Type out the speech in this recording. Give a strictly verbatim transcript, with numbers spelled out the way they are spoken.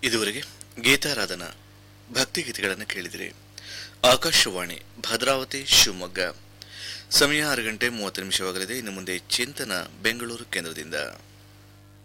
ಇದುವರೆಗೆ ಗೀತಾರಾಧನಾ ಭಕ್ತಿಗೀತೆಗಳನ್ನು ಕೇಳಿದಿರಿ. ಆಕಾಶವಾಣಿ ಭದ್ರಾವತಿ ಶಿವಮೊಗ್ಗ. ಸಮಯ ಆರು ಗಂಟೆ ಮೂವತ್ತು ನಿಮಿಷವಾಗಲಿದೆ. ಇನ್ನು ಮುಂದೆ ಚಿಂತನ ಬೆಂಗಳೂರು ಕೇಂದ್ರದಿಂದ.